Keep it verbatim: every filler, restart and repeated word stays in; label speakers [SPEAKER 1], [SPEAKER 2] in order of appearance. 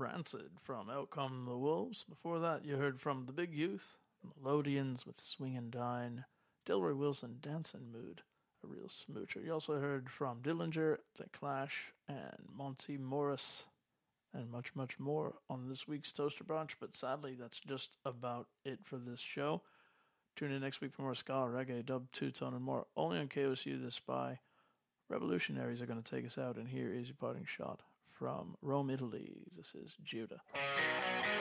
[SPEAKER 1] Rancid from Out Come the Wolves. Before that, you heard from The Big Youth, Melodians with Swing and Dine, Delroy Wilson, Dancing Mood, a real smoocher. You also heard from Dillinger, The Clash, and Monty Morris, and much, much more on this week's Toaster Brunch. But sadly, that's just about it for this show. Tune in next week for more ska, reggae, dub, two-tone, and more. Only on K O C U The Spy. Revolutionaries are going to take us out, and here is your parting shot from Rome, Italy. This is Judah.